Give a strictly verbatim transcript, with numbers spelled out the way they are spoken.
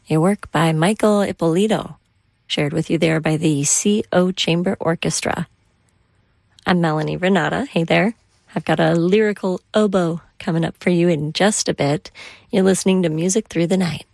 a work by Michael Ippolito, shared with you there by the C O Chamber Orchestra. I'm Melanie Renata. Hey there. I've got a lyrical oboe coming up for you in just a bit. You're listening to Music Through the Night.